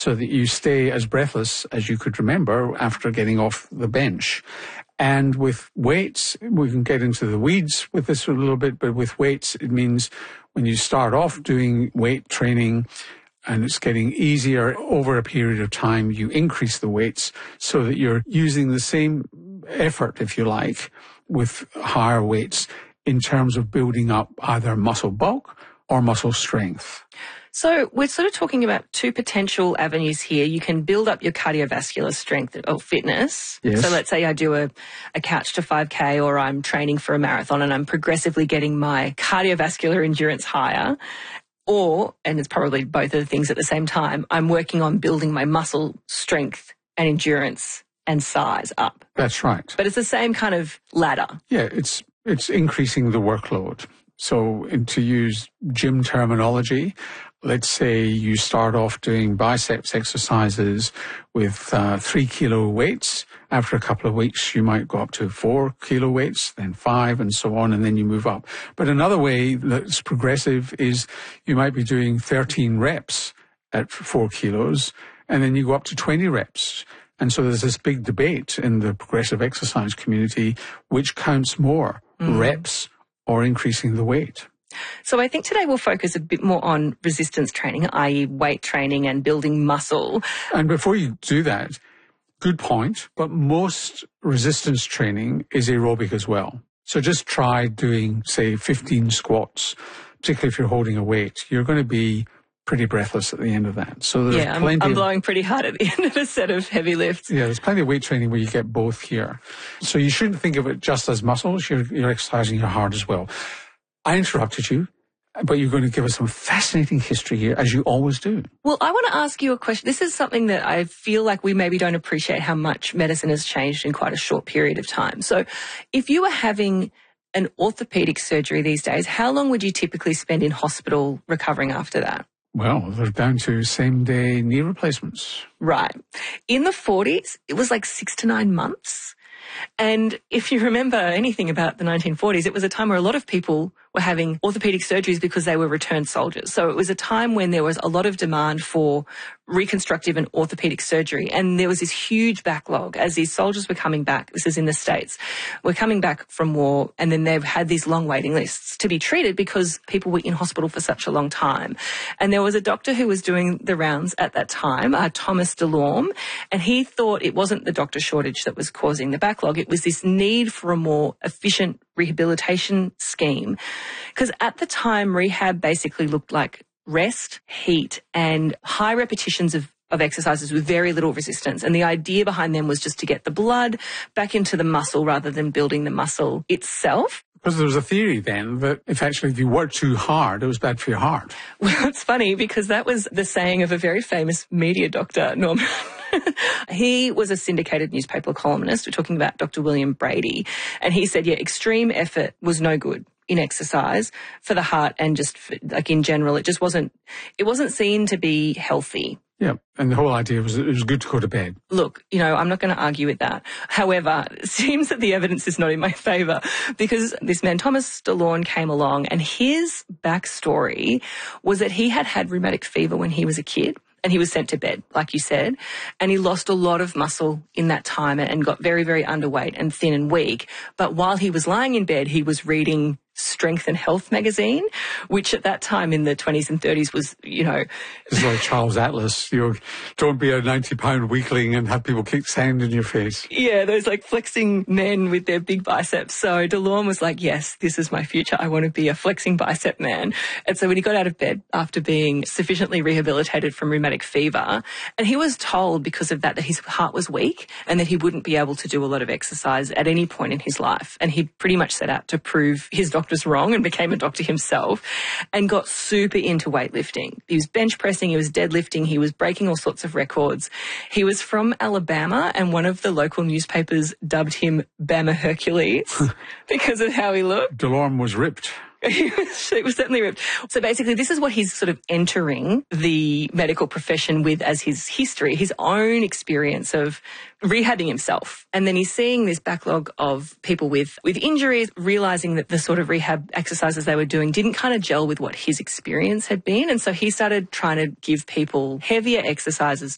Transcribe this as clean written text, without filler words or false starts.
so that you stay as breathless as you could remember after getting off the bench. And with weights, we can get into the weeds with this a little bit, but with weights, it means when you start off doing weight training and it's getting easier over a period of time, you increase the weights so that you're using the same effort, if you like, with higher weights in terms of building up either muscle bulk or muscle strength. So we're sort of talking about two potential avenues here. You can build up your cardiovascular strength or fitness. Yes. So let's say I do a couch to 5K, or I'm training for a marathon and I'm progressively getting my cardiovascular endurance higher. Or, and it's probably both of the things at the same time, I'm working on building my muscle strength and endurance and size up. That's right. But it's the same kind of ladder. Yeah, it's increasing the workload. So to use gym terminology, let's say you start off doing biceps exercises with 3 kilo weights. After a couple of weeks, you might go up to 4 kilo weights, then 5 and so on, and then you move up. But another way that's progressive is you might be doing 13 reps at 4 kilos, and then you go up to 20 reps. And so there's this big debate in the progressive exercise community, which counts more, reps or increasing the weight. So I think today we'll focus a bit more on resistance training, i.e. weight training and building muscle. And before you do that, good point, but most resistance training is aerobic as well. So just try doing, say, 15 squats, particularly if you're holding a weight. You're going to be pretty breathless at the end of that. So there's I'm blowing pretty hard at the end of a set of heavy lifts. Yeah, there's plenty of weight training where you get both here. So you shouldn't think of it just as muscles. You're exercising your heart as well. I interrupted you, but you're going to give us some fascinating history here, as you always do. Well, I want to ask you a question. This is something that I feel like we maybe don't appreciate how much medicine has changed in quite a short period of time. So if you were having an orthopedic surgery these days, how long would you typically spend in hospital recovering after that? Well, they're down to same-day knee replacements. Right. In the 40s, it was like 6 to 9 months. And if you remember anything about the 1940s, it was a time where a lot of people were having orthopedic surgeries because they were returned soldiers. So it was a time when there was a lot of demand for reconstructive and orthopedic surgery. And there was this huge backlog as these soldiers were coming back. This is in the States. Were coming back from war, and then they've had these long waiting lists to be treated because people were in hospital for such a long time. And there was a doctor who was doing the rounds at that time, Thomas Delorme, and he thought it wasn't the doctor shortage that was causing the backlog. It was this need for a more efficient rehabilitation scheme. Because at the time, rehab basically looked like rest, heat, and high repetitions of exercises with very little resistance. And the idea behind them was just to get the blood back into the muscle rather than building the muscle itself. Because there was a theory then that if you worked too hard, it was bad for your heart. Well, it's funny because that was the saying of a very famous media doctor, Norman. He was a syndicated newspaper columnist. We're talking about Dr. William Brady. And he said, extreme effort was no good in exercise for the heart and just like in general. It wasn't seen to be healthy. Yeah, and the whole idea was it was good to go to bed. Look, I'm not going to argue with that. However, it seems that the evidence is not in my favour because this man, Thomas Delorme, came along and his backstory was that he had rheumatic fever when he was a kid. And he was sent to bed, like you said, and he lost a lot of muscle in that time and got very, very underweight and thin and weak. But while he was lying in bed, he was reading Strength and Health magazine, which at that time in the 20s and 30s was, It's like Charles Atlas, don't be a 90-pound weakling and have people kick sand in your face. Yeah, those like flexing men with their big biceps. So Delorme was like, yes, this is my future. I want to be a flexing bicep man. And so when he got out of bed after being sufficiently rehabilitated from rheumatic fever, and he was told because of that his heart was weak and that he wouldn't be able to do a lot of exercise at any point in his life. And he pretty much set out to prove his doctors wrong and became a doctor himself and got super into weightlifting. He was bench pressing, he was deadlifting, he was breaking all sorts of records. He was from Alabama and one of the local newspapers dubbed him Bama Hercules because of how he looked. Delorme was ripped. It was certainly ripped. So basically, this is what he's sort of entering the medical profession with as his history, his own experience of rehabbing himself. And then he's seeing this backlog of people with injuries, realizing that the sort of rehab exercises they were doing didn't kind of gel with what his experience had been. And so he started trying to give people heavier exercises